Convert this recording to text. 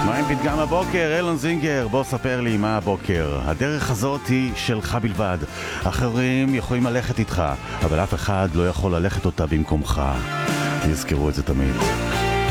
מה עם פתגם הבוקר? אילון זינגר, בוא ספר לי מה הבוקר. הדרך הזאת היא שלך בלבד. אחרים יכולים ללכת איתך, אבל אף אחד לא יכול ללכת אותה במקומך. תזכרו את זה תמיד.